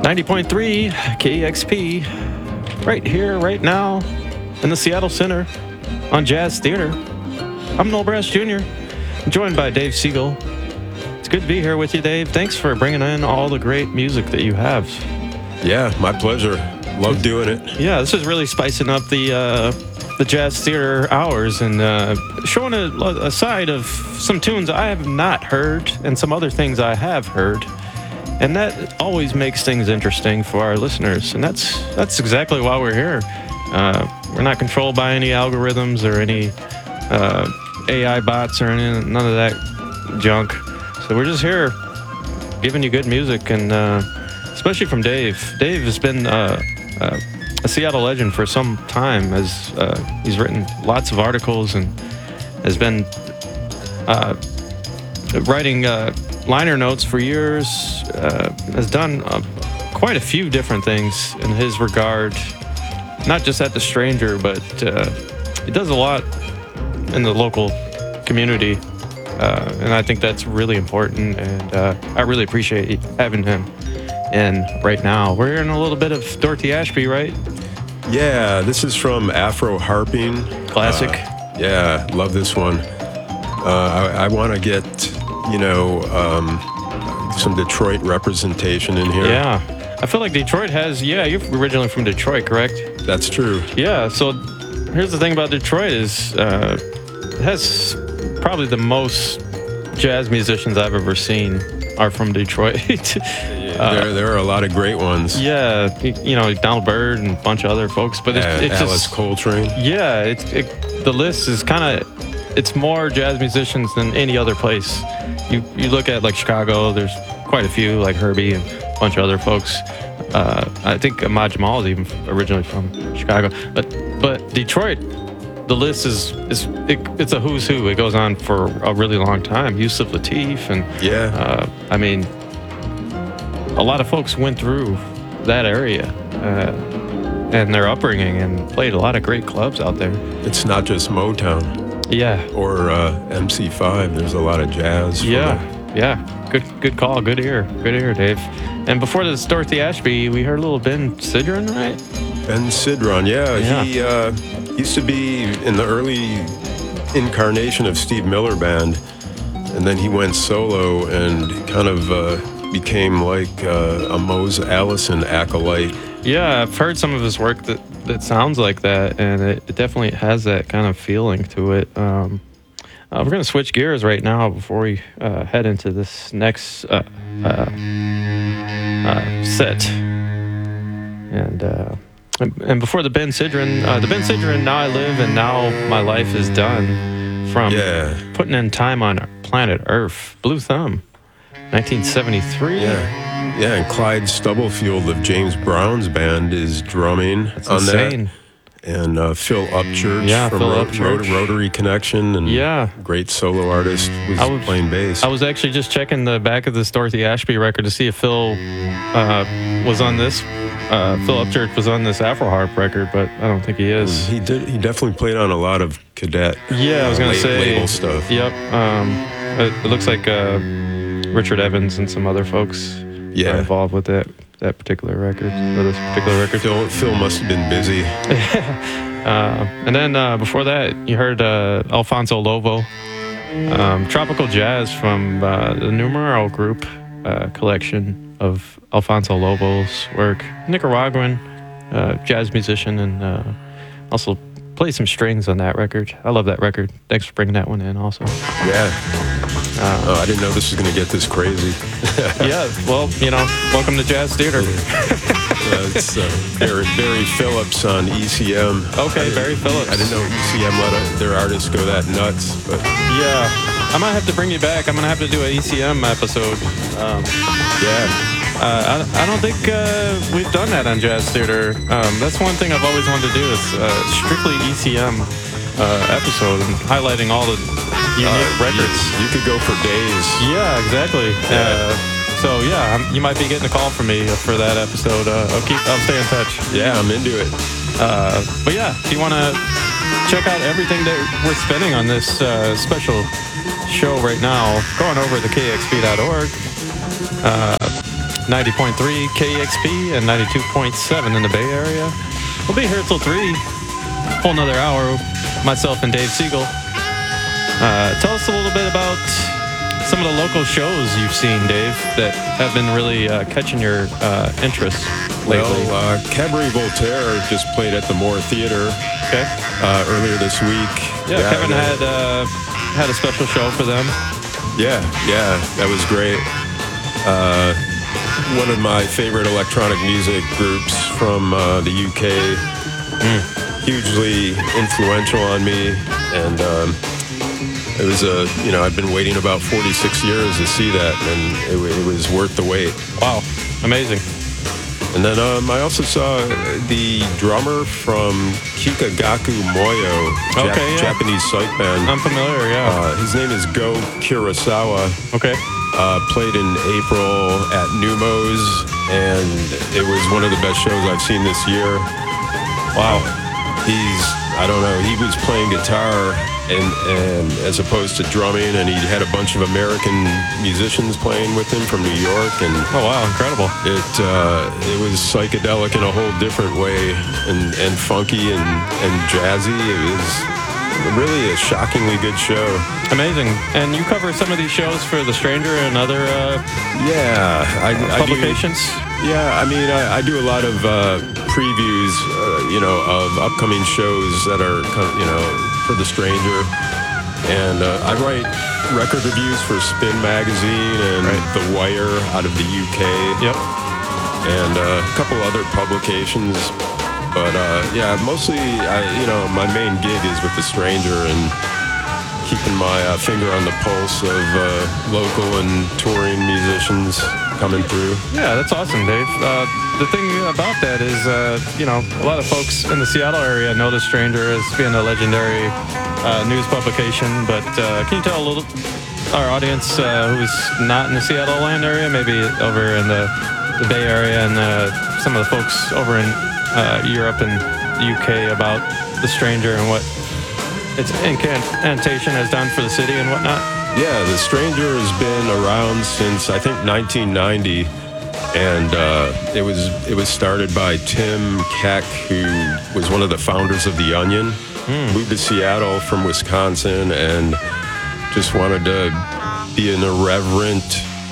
90.3 KXP, right here, right now, in the Seattle Center on Jazz Theater. I'm Noel Brass Jr., joined by Dave Siegel. It's good to be here with you, Dave. Thanks for bringing in all the great music that you have. Yeah, my pleasure. Love doing it. Yeah, this is really spicing up the Jazz Theater hours and showing a side of some tunes I have not heard and some other things I have heard. And that always makes things interesting for our listeners. And that's exactly why we're here. We're not controlled by any algorithms or any AI bots or none of that junk. So we're just here giving you good music, and especially from Dave. Dave has been a Seattle legend for some time, as he's written lots of articles and has been writing liner notes for years, has done quite a few different things in his regard, not just at The Stranger, but he does a lot in the local community, and I think that's really important, and I really appreciate having him. And right now, we're hearing a little bit of Dorothy Ashby, right? Yeah, this is from Afro Harping. Classic. Yeah, love this one. I want to get, some Detroit representation in here. Yeah. I feel like Detroit has, you're originally from Detroit, correct? That's true. Yeah, so here's the thing about Detroit is it has probably the most jazz musicians I've ever seen are from Detroit. There are a lot of great ones. Yeah, Donald Byrd and a bunch of other folks, but it's Alice just, Coltrane. Yeah, the list is kind of, it's more jazz musicians than any other place. You look at like Chicago, there's quite a few, like Herbie and a bunch of other folks. I think Ahmad Jamal is even originally from Chicago, but Detroit, the list it's a who's who. It goes on for a really long time. Yusuf Lateef and a lot of folks went through that area and their upbringing and played a lot of great clubs out there. It's not just Motown. Yeah. Or MC5. There's a lot of jazz. Yeah. Good call. Good ear, Dave. And before this Dorothy Ashby, we heard a little Ben Sidran, right? Ben Sidran, yeah. He used to be in the early incarnation of Steve Miller Band, and then he went solo and kind of became like a Mose Allison acolyte. Yeah, I've heard some of his work that sounds like that, and it definitely has that kind of feeling to it. We're going to switch gears right now before we head into this next set. And before the Ben Sidran, Now I Live and Now My Life Is Done, from Putting in Time on Planet Earth, Blue Thumb, 1973. Yeah, and Clyde Stubblefield of James Brown's band is drumming. That's on insane. That. And Phil Upchurch from Rotary Connection, and great solo artist, was playing bass. I was actually just checking the back of this Dorothy Ashby record to see if Phil was on this. Phil Upchurch was on this Afro Harp record, but I don't think he is. He definitely played on a lot of cadet. Yeah, I was going to say label stuff. Yep. It looks like Richard Evans and some other folks are involved with that particular record, or this particular record. Phil must have been busy. And then before that, you heard Alfonso Lobo, Tropical Jazz from the Numero Group collection of Alfonso Lobo's work. Nicaraguan jazz musician, and also played some strings on that record. I love that record. Thanks for bringing that one in also. Yeah. I didn't know this was going to get this crazy. Yeah, well, welcome to Jazz Theater. It's Barry Phillips on ECM. Okay, Barry Phillips. I didn't know ECM let their artists go that nuts, but yeah, I might have to bring you back. I'm going to have to do an ECM episode. I don't think we've done that on Jazz Theater. That's one thing I've always wanted to do, is strictly ECM episode and highlighting all the unique records. You could go for days. Yeah, exactly. So you might be getting a call from me for that episode. I'll stay in touch. Yeah, I'm into it. But yeah, if you want to check out everything that we're spinning on this special show right now, go on over to kxp.org. 90.3 KEXP and 92.7 in the Bay Area. We'll be here till 3, whole another hour, myself and Dave Siegel. Tell us a little bit about some of the local shows you've seen, Dave, that have been really catching your interest lately. Well, Cabaret Voltaire just played at the Moore Theater earlier this week. Yeah, Kevin had a special show for them. Yeah, that was great. One of my favorite electronic music groups from the UK, hugely influential on me, and it was I'd been waiting about 46 years to see that, and it was worth the wait. Wow, amazing. And then I also saw the drummer from Kikagaku Moyo, Japanese psych band. I'm familiar, yeah. His name is Go Kurosawa. Okay. Played in April at Numos, and it was one of the best shows I've seen this year. Wow. He was playing guitar and as opposed to drumming, and he had a bunch of American musicians playing with him from New York, and oh wow, incredible. It was psychedelic in a whole different way, and funky and jazzy. It was really a shockingly good show. Amazing. And you cover some of these shows for The Stranger and other publications? I do a lot of previews, of upcoming shows that are, for The Stranger. And I write record reviews for Spin Magazine and The Wire out of the UK. Yep. And a couple other publications. But mostly, my main gig is with The Stranger and keeping my finger on the pulse of local and touring musicians coming through. Yeah, that's awesome, Dave. The thing about that is, a lot of folks in the Seattle area know The Stranger as being a legendary news publication. But can you tell our audience who's not in the Seattle land area, maybe over in the Bay Area, and some of the folks over in Europe and UK about The Stranger and what its incantation has done for the city and whatnot? Yeah, The Stranger has been around since, I think, 1990, and it was started by Tim Keck, who was one of the founders of The Onion, moved to Seattle from Wisconsin, and just wanted to be an irreverent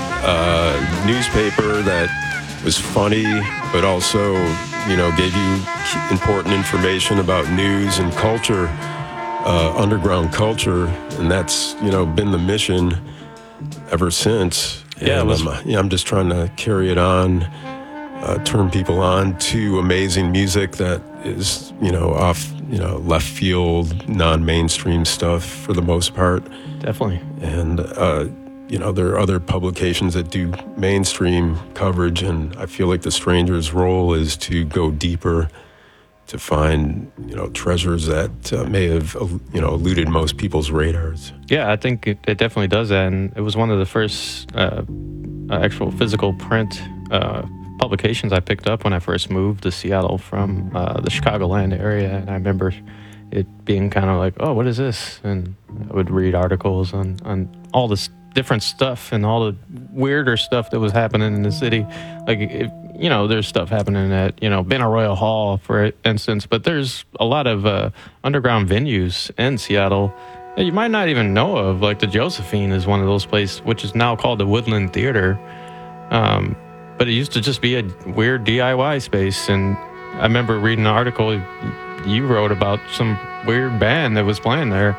newspaper that was funny, but also gave you important information about news and culture, underground culture, and that's, been the mission ever since. Yeah, and I'm just trying to carry it on, turn people on to amazing music that is, off, left field, non-mainstream stuff for the most part. Definitely. And, there are other publications that do mainstream coverage, and I feel like The Stranger's role is to go deeper, to find, treasures that may have, eluded most people's radars. Yeah, I think it definitely does that, and it was one of the first actual physical print publications I picked up when I first moved to Seattle from the Chicagoland area, and I remember it being kind of like, oh, what is this? And I would read articles on all this different stuff and all the weirder stuff that was happening in the city. Like, there's stuff happening at, Benaroya Hall, for instance, but there's a lot of underground venues in Seattle that you might not even know of. Like the Josephine is one of those places, which is now called the Woodland Theater. But it used to just be a weird DIY space. And I remember reading an article you wrote about some weird band that was playing there.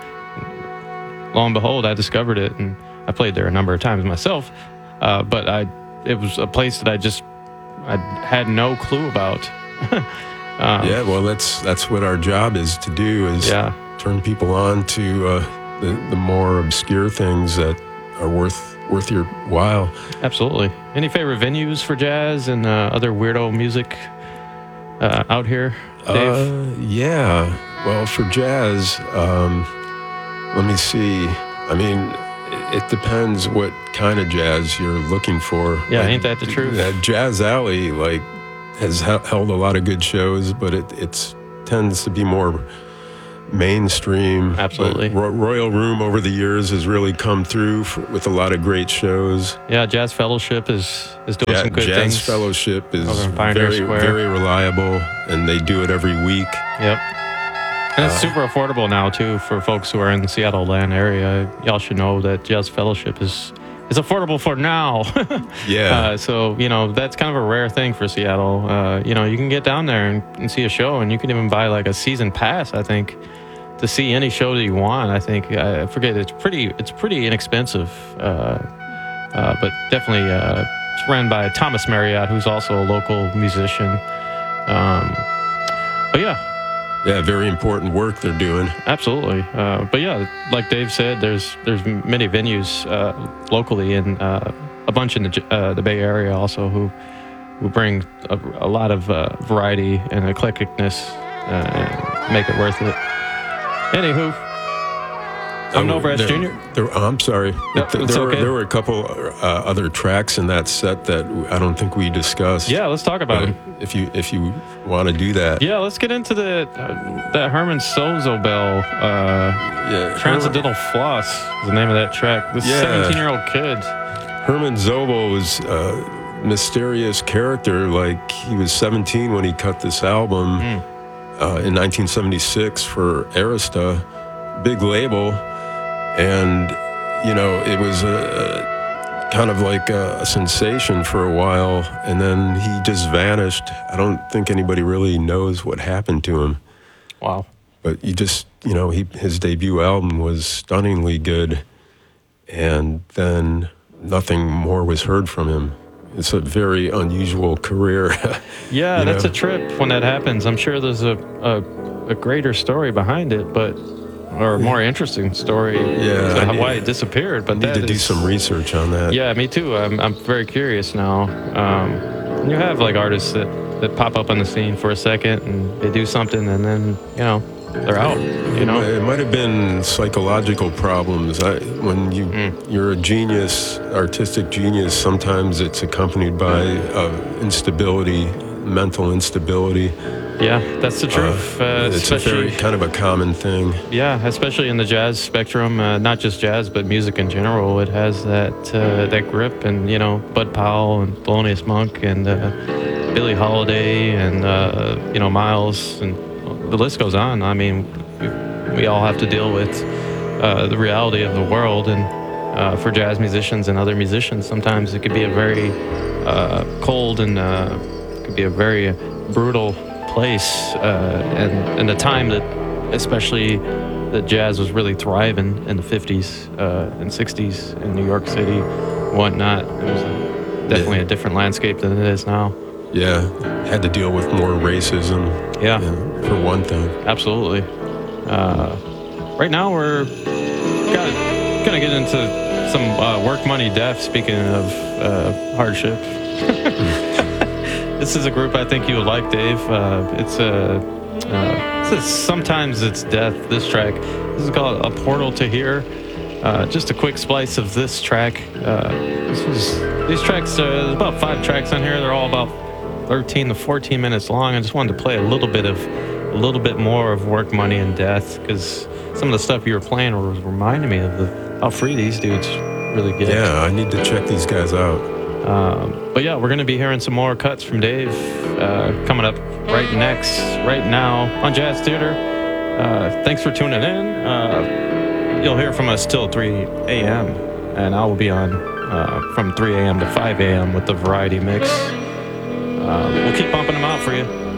Lo and behold, I discovered it, and I played there a number of times myself. But it was a place that I had no clue about. Yeah, well, that's what our job is to do, is turn people on to the more obscure things that are worth your while. Absolutely. Any favorite venues for jazz and other weirdo music out here, Dave? Yeah. Well, for jazz, let me see. I mean, it depends what kind of jazz you're looking for. Yeah, ain't that the truth? Jazz Alley, has held a lot of good shows, but it tends to be more mainstream. Absolutely. But Royal Room over the years has really come through with a lot of great shows. Yeah, Jazz Fellowship is doing some good Jazz things. Jazz Fellowship is over in Pioneer very, Square. very reliable, and they do it every week. Yep. And it's super affordable now, too, for folks who are in the Seattle-Land area. Y'all should know that Jazz Fellowship is affordable for now. Yeah. So, that's kind of a rare thing for Seattle. You can get down there and see a show, and you can even buy like a season pass, I think, to see any show that you want. I think, I forget, it's pretty inexpensive. But definitely it's run by Thomas Marriott, who's also a local musician. But yeah. Yeah, very important work they're doing. Absolutely. But yeah, like Dave said, there's many venues locally and a bunch in the Bay Area also who bring a lot of variety and eclecticness and make it worth it. Anywho, I'm Novratz Jr. I'm sorry. Yep, it's okay. There were a couple other tracks in that set that I don't think we discussed. Yeah, let's talk about them. If you want to do that. Yeah, let's get into that Herman Sozobel, Transcendental Floss is the name of that track. This 17-year-old kid. Herman Zobel was a mysterious character. Like, he was 17 when he cut this album in 1976 for Arista, big label. And, it was a kind of like a sensation for a while, and then he just vanished. I don't think anybody really knows what happened to him. Wow. But his debut album was stunningly good, and then nothing more was heard from him. It's a very unusual career. Yeah, that's a trip when that happens. I'm sure there's a greater story behind it, or a more interesting story. Yeah, why it disappeared. But I need to do some research on that. Yeah, me too. I'm very curious now. You have like artists that pop up on the scene for a second and they do something and then they're out. It might have been psychological problems. When you're a genius, artistic genius, sometimes it's accompanied by instability, mental instability. Yeah, that's the truth. It's a very kind of a common thing. Yeah, especially in the jazz spectrum, not just jazz, but music in general. It has that grip, and Bud Powell and Thelonious Monk and Billie Holiday and Miles, and the list goes on. I mean, we all have to deal with the reality of the world, and for jazz musicians and other musicians, sometimes it could be a very cold and could be a very brutal place, and the time that especially that jazz was really thriving in the 50s and 60s in New York City, whatnot. It was definitely a different landscape than it is now. Yeah, had to deal with more racism. Yeah, for one thing. Absolutely. Right now we're gonna get into some Work Money Deaf. Speaking of hardship. This is a group I think you would like, Dave. It says Sometimes It's Death, this track. This is called A Portal to Here. Just a quick splice of this track. These tracks, there's about 5 tracks on here. They're all about 13 to 14 minutes long. I just wanted to play a little bit more of Work, Money, and Death, because some of the stuff you were playing was reminding me of how free these dudes really get. Yeah, I need to check these guys out. But yeah, we're going to be hearing some more cuts from Dave coming up right now on Jazz Theater. Thanks for tuning in. You'll hear from us till 3 a.m. and I will be on from 3 a.m. to 5 a.m. with the variety mix. We'll keep pumping them out for you.